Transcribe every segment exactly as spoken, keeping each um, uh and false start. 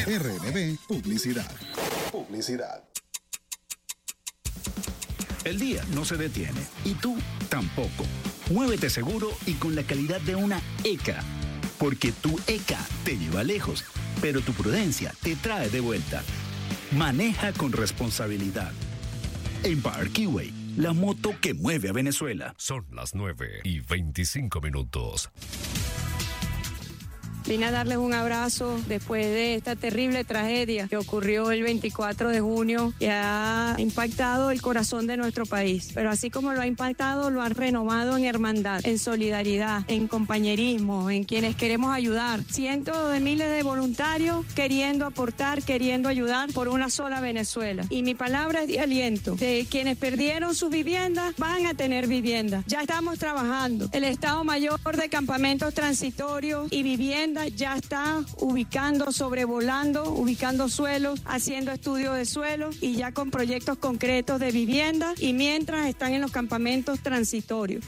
R N B Publicidad. Publicidad. El día no se detiene y tú tampoco. Muévete seguro y con la calidad de una E C A. Porque tu E C A te lleva lejos, pero tu prudencia te trae de vuelta. Maneja con responsabilidad. Empire Keyway, la moto que mueve a Venezuela. Son las nueve y veinticinco minutos. Vine a darles un abrazo después de esta terrible tragedia que ocurrió el veinticuatro de junio, que ha impactado el corazón de nuestro país. Pero así como lo ha impactado, lo han renovado en hermandad, en solidaridad, en compañerismo, en quienes queremos ayudar. Cientos de miles de voluntarios queriendo aportar, queriendo ayudar por una sola Venezuela. Y mi palabra es de aliento. De quienes perdieron sus viviendas, van a tener vivienda. Ya estamos trabajando. El Estado Mayor de Campamentos Transitorios y Viviendas ya está ubicando, sobrevolando, ubicando suelos, haciendo estudios de suelos y ya con proyectos concretos de vivienda, y mientras están en los campamentos transitorios.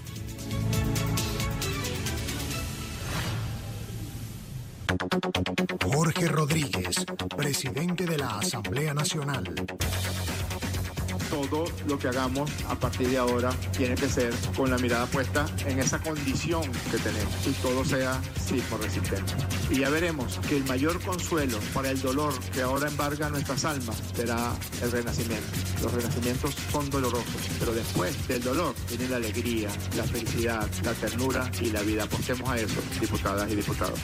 Jorge Rodríguez, presidente de la Asamblea Nacional. Todo lo que hagamos a partir de ahora tiene que ser con la mirada puesta en esa condición que tenemos y todo sea sismo resistente. Y ya veremos que el mayor consuelo para el dolor que ahora embarga nuestras almas será el renacimiento. Los renacimientos son dolorosos, pero después del dolor viene la alegría, la felicidad, la ternura y la vida. Apostemos a eso, diputadas y diputados.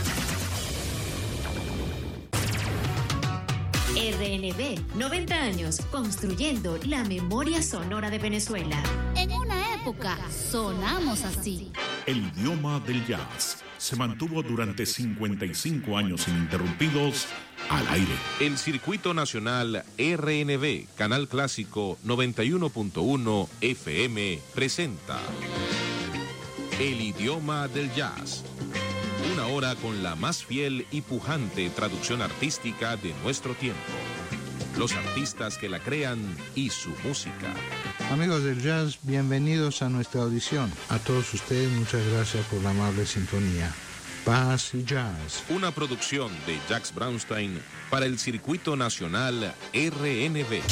R N B, noventa años construyendo la memoria sonora de Venezuela. En una época sonamos así. El idioma del jazz se mantuvo durante cincuenta y cinco años ininterrumpidos al aire. El Circuito Nacional R N B, Canal Clásico noventa y uno punto uno F M, presenta El idioma del jazz. Una hora con la más fiel y pujante traducción artística de nuestro tiempo. Los artistas que la crean y su música. Amigos del jazz, bienvenidos a nuestra audición. A todos ustedes, muchas gracias por la amable sintonía. Paz y Jazz. Una producción de Jacques Brownstein para el Circuito Nacional R N B.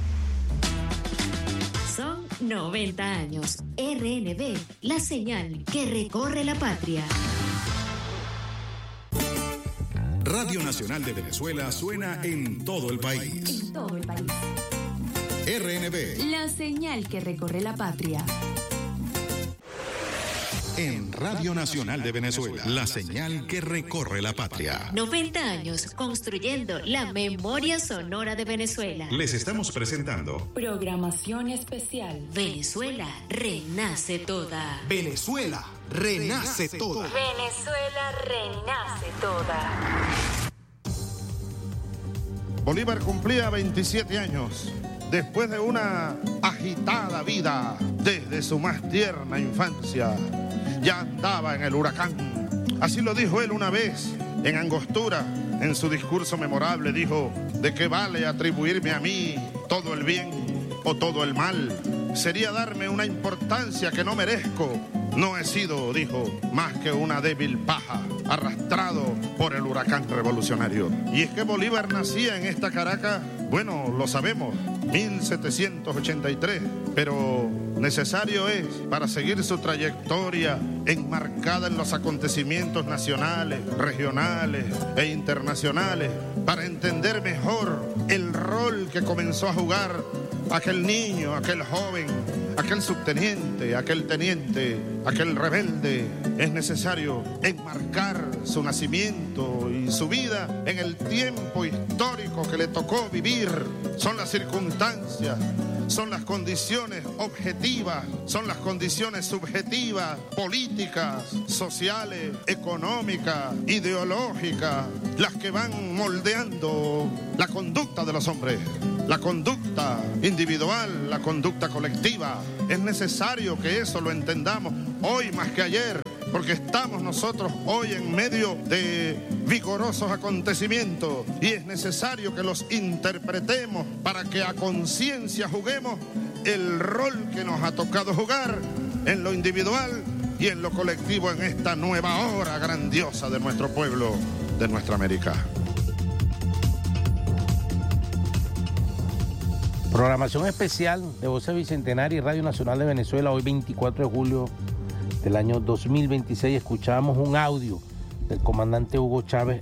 Son noventa años. R N B, la señal que recorre la patria. Radio Nacional de Venezuela suena en todo el país. En todo el país. R N B. La señal que recorre la patria. En Radio Nacional de Venezuela, la señal que recorre la patria. noventa años construyendo la memoria sonora de Venezuela. Les estamos presentando Programación especial. Venezuela renace toda. Venezuela renace toda. Venezuela renace toda. Bolívar cumplía veintisiete años. Después de una agitada vida desde su más tierna infancia, ya andaba en el huracán. Así lo dijo él una vez en Angostura. En su discurso memorable dijo: ¿de qué vale atribuirme a mí todo el bien o todo el mal? Sería darme una importancia que no merezco. No he sido, dijo, más que una débil paja, arrastrado por el huracán revolucionario. Y es que Bolívar nacía en esta Caracas, bueno, lo sabemos, mil setecientos ochenta y tres, pero necesario es, para seguir su trayectoria enmarcada en los acontecimientos nacionales, regionales e internacionales, para entender mejor el rol que comenzó a jugar aquel niño, aquel joven, aquel subteniente, aquel teniente, aquel rebelde. Es necesario enmarcar su nacimiento y su vida en el tiempo histórico que le tocó vivir. Son las circunstancias, son las condiciones objetivas, son las condiciones subjetivas, políticas, sociales, económicas, ideológicas, las que van moldeando la conducta de los hombres. La conducta individual, la conducta colectiva. Es necesario que eso lo entendamos hoy más que ayer, porque estamos nosotros hoy en medio de vigorosos acontecimientos y es necesario que los interpretemos para que a conciencia juguemos el rol que nos ha tocado jugar en lo individual y en lo colectivo en esta nueva hora grandiosa de nuestro pueblo, de nuestra América. Programación especial de Voces Bicentenaria y Radio Nacional de Venezuela. Hoy veinticuatro de julio del año dos mil veintiséis escuchábamos un audio del comandante Hugo Chávez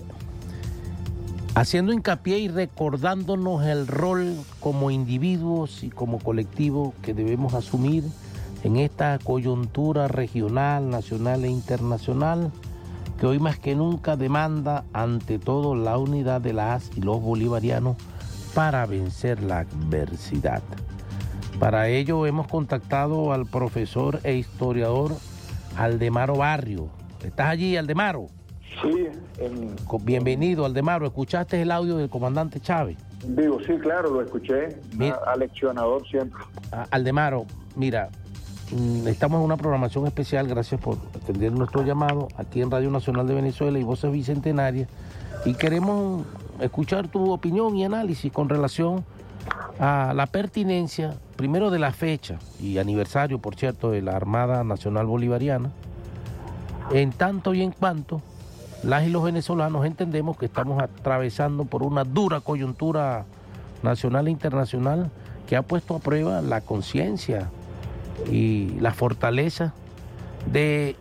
haciendo hincapié y recordándonos el rol como individuos y como colectivo que debemos asumir en esta coyuntura regional, nacional e internacional que hoy más que nunca demanda ante todo la unidad de las y los bolivarianos para vencer la adversidad. Para ello hemos contactado al profesor e historiador Aldemaro Barrio. ¿Estás allí, Aldemaro? Sí. En... Bienvenido, Aldemaro. ¿Escuchaste el audio del comandante Chávez? Digo, sí, claro, lo escuché. Mira, aleccionador siempre. Aldemaro, mira, estamos en una programación especial, gracias por atender nuestro llamado, aquí en Radio Nacional de Venezuela y Voces Bicentenarias, y queremos escuchar tu opinión y análisis con relación a la pertinencia, primero de la fecha y aniversario, por cierto, de la Armada Nacional Bolivariana, en tanto y en cuanto las y los venezolanos entendemos que estamos atravesando por una dura coyuntura nacional e internacional que ha puesto a prueba la conciencia y la fortaleza de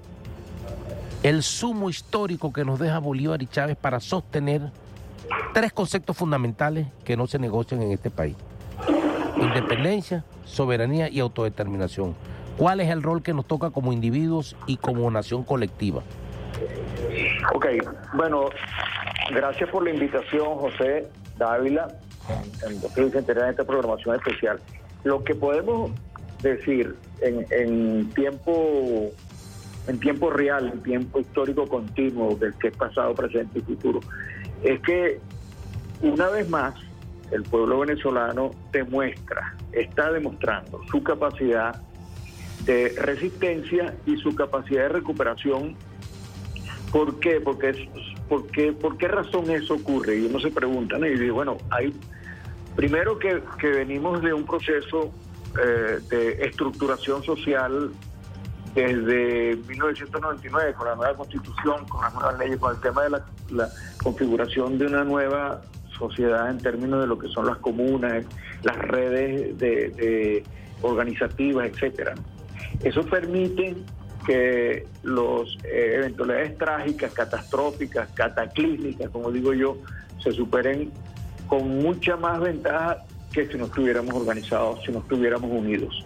el sumo histórico que nos deja Bolívar y Chávez para sostener tres conceptos fundamentales que no se negocian en este país: independencia, soberanía y autodeterminación. ¿Cuál es el rol que nos toca como individuos y como nación colectiva? Ok, bueno, gracias por la invitación, José Dávila, en, en, en esta programación especial. Lo que podemos decir en, en tiempo en tiempo real, en tiempo histórico continuo del que es pasado, presente y futuro, es que una vez más el pueblo venezolano demuestra, está demostrando su capacidad de resistencia y su capacidad de recuperación. ¿Por qué? Porque es, porque, ¿por qué razón eso ocurre? Y uno se pregunta, ¿no? Y dice, bueno, hay primero que, que venimos de un proceso eh, de estructuración social desde mil novecientos noventa y nueve, con la nueva constitución, con las nuevas leyes, con el tema de la, la configuración de una nueva sociedad en términos de lo que son las comunas, las redes de, de organizativas, etcétera. Eso permite que los eh, eventualidades trágicas, catastróficas, cataclísmicas, como digo yo, se superen con mucha más ventaja que si no estuviéramos organizados, si no estuviéramos unidos.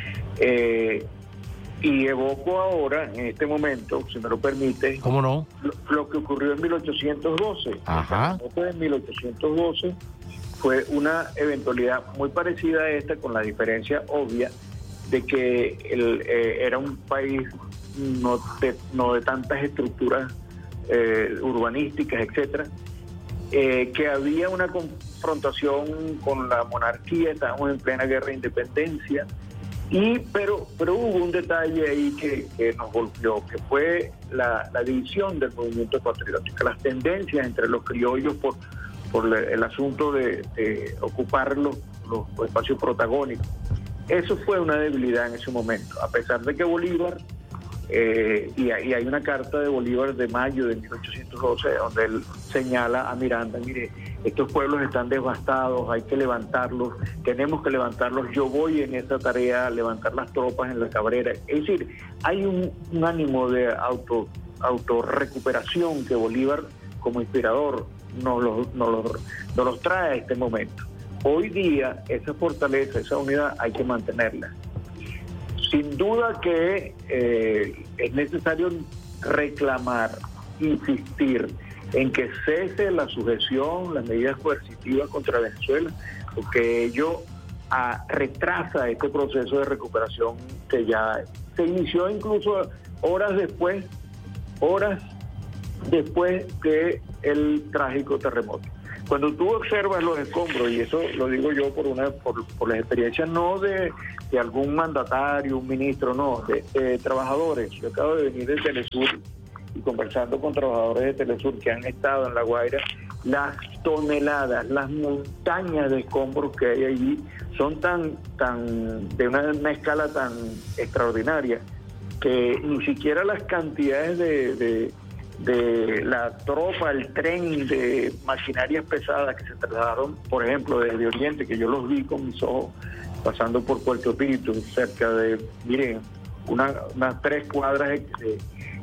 Eh, y evoco ahora, en este momento, si me lo permite, ¿cómo no?, lo, lo que ocurrió en mil ochocientos doce. Ajá. En mil ochocientos doce fue una eventualidad muy parecida a esta, con la diferencia obvia de que el, eh, era un país no de, no de tantas estructuras eh, urbanísticas, etcétera, eh, que había una confrontación con la monarquía, estábamos en plena guerra de independencia, y pero pero hubo un detalle ahí que, que nos golpeó, que fue la, la división del movimiento patriótico, las tendencias entre los criollos por, por el asunto de, de ocupar los, los espacios protagónicos. Eso fue una debilidad en ese momento, a pesar de que Bolívar, eh, y, y hay una carta de Bolívar de mayo de mil ochocientos doce, donde él señala a Miranda, mire, estos pueblos están devastados, hay que levantarlos, tenemos que levantarlos, yo voy en esa tarea a levantar las tropas en la Cabrera. Es decir, hay un, un ánimo de auto autorrecuperación que Bolívar, como inspirador, nos los, nos los, nos los trae a este momento. Hoy día esa fortaleza, esa unidad hay que mantenerla. Sin duda que eh, es necesario reclamar, insistir en que cese la sujeción, las medidas coercitivas contra Venezuela, porque ello a, retrasa este proceso de recuperación que ya se inició incluso horas después, horas después del trágico terremoto. Cuando tú observas los escombros, y eso lo digo yo por una por, por las experiencias no de, de algún mandatario, un ministro, no, de, de trabajadores. Yo acabo de venir de Telesur y conversando con trabajadores de Telesur que han estado en La Guaira, las toneladas, las montañas de escombros que hay allí son tan, tan de una, una escala tan extraordinaria que ni siquiera las cantidades de, de de la tropa, el tren de maquinarias pesadas que se trasladaron, por ejemplo, desde Oriente, que yo los vi con mis ojos, pasando por Puerto Espíritu, cerca de, miren, una, unas tres cuadras de,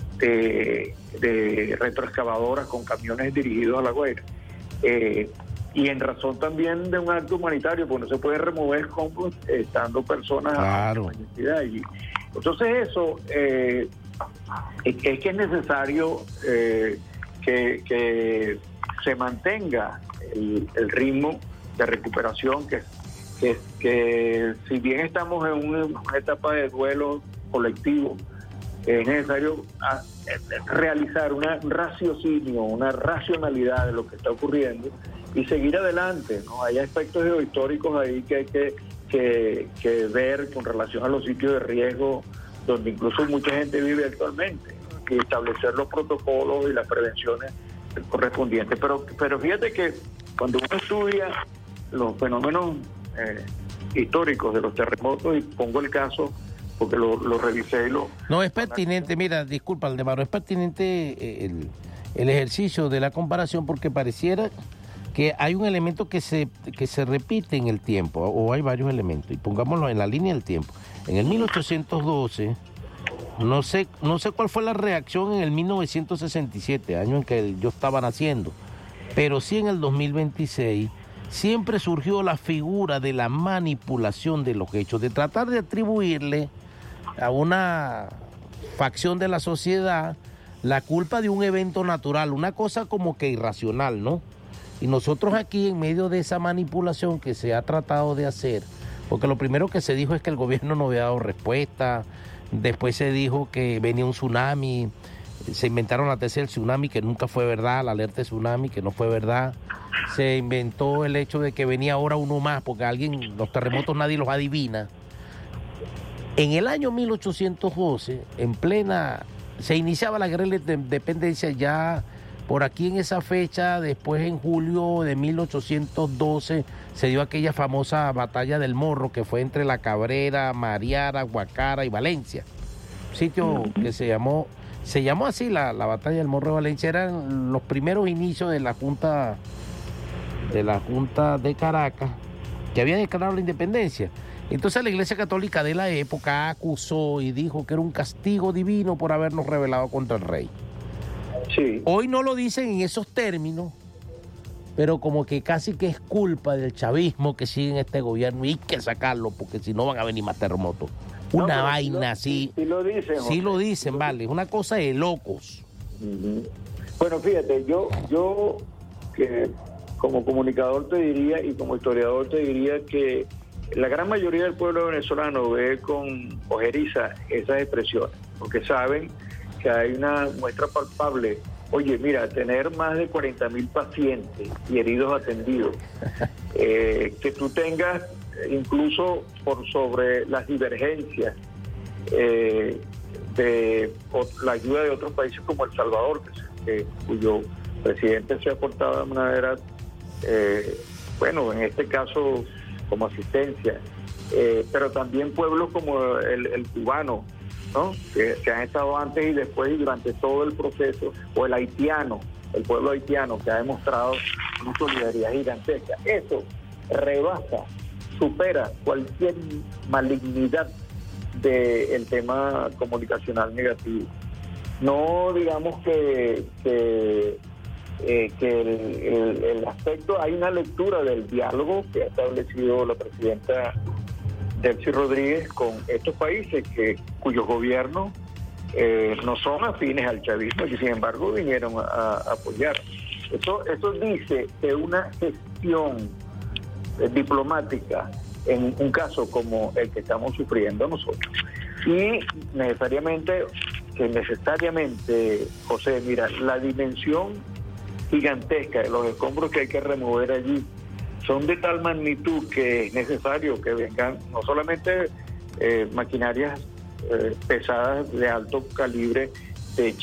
de, de retroexcavadoras con camiones dirigidos a La Guaira. Eh, y en razón también de un acto humanitario, porque no se puede remover escombros estando personas claro. a allí. Entonces eso, eh, es que es necesario eh, que, que se mantenga el, el ritmo de recuperación, que Que, que si bien estamos en una, una etapa de duelo colectivo, es necesario a, a, realizar una, un raciocinio, una racionalidad de lo que está ocurriendo y seguir adelante, ¿no? Hay aspectos geohistóricos ahí que hay que, que, que ver con relación a los sitios de riesgo donde incluso mucha gente vive actualmente, ¿no? Y establecer los protocolos y las prevenciones correspondientes. Pero, pero fíjate que cuando uno estudia los fenómenos Eh, históricos de los terremotos, y pongo el caso porque lo, lo revisé y lo... No, es pertinente, mira, disculpa, Aldemaro, es pertinente el, el ejercicio de la comparación porque pareciera que hay un elemento que se, que se repite en el tiempo, o hay varios elementos, y pongámoslo en la línea del tiempo. En el mil ochocientos doce, no sé, no sé cuál fue la reacción en el mil novecientos sesenta y siete, año en que yo estaba naciendo, pero sí en el dos mil veintiséis, siempre surgió la figura de la manipulación de los hechos, de tratar de atribuirle a una facción de la sociedad la culpa de un evento natural, una cosa como que irracional, ¿no? Y nosotros aquí, en medio de esa manipulación que se ha tratado de hacer, porque lo primero que se dijo es que el gobierno no había dado respuesta, después se dijo que venía un tsunami, se inventaron la tesis del tsunami, que nunca fue verdad, la alerta de tsunami, que no fue verdad. Se inventó el hecho de que venía ahora uno más, porque alguien, los terremotos nadie los adivina. En el año mil ochocientos doce, en plena, se iniciaba la guerra de la independencia ya por aquí en esa fecha. Después, en julio de mil ochocientos doce, se dio aquella famosa batalla del Morro, que fue entre La Cabrera, Mariara, Guacara y Valencia. Sitio que se llamó... Se llamó así la, la batalla del Morro de Valencia. Eran los primeros inicios de la Junta de la Junta de Caracas, que había declarado la independencia. Entonces la Iglesia Católica de la época acusó y dijo que era un castigo divino por habernos rebelado contra el rey. Sí. Hoy no lo dicen en esos términos, pero como que casi que es culpa del chavismo que sigue en este gobierno y hay que sacarlo porque si no van a venir más terremotos. Una no, vaina sí así. Sí, sí lo dicen. Sí José. lo dicen, vale. Es una cosa de locos. Uh-huh. Bueno, fíjate, yo, yo que como comunicador te diría y como historiador te diría que la gran mayoría del pueblo venezolano ve con ojeriza esas expresiones, porque saben que hay una muestra palpable. Oye, mira, tener más de cuarenta mil pacientes y heridos atendidos, eh, que tú tengas incluso por sobre las divergencias eh, de o, la ayuda de otros países como El Salvador, que, que, cuyo presidente se ha portado de manera, eh, bueno, en este caso como asistencia, eh, pero también pueblos como el, el cubano, ¿no? Que, que han estado antes y después y durante todo el proceso, o el haitiano, el pueblo haitiano, que ha demostrado una solidaridad gigantesca. Eso rebasa, supera cualquier malignidad del tema comunicacional negativo. No digamos que, que, eh, que el, el, el aspecto, hay una lectura del diálogo que ha establecido la presidenta Delcy Rodríguez con estos países que cuyos gobiernos eh, no son afines al chavismo y sin embargo vinieron a, a apoyar. Eso, eso dice que una gestión eh, diplomática en un caso como el que estamos sufriendo nosotros y necesariamente que necesariamente José, mira, la dimensión gigantesca de los escombros que hay que remover allí son de tal magnitud que es necesario que vengan no solamente eh, maquinarias eh, pesadas de alto calibre de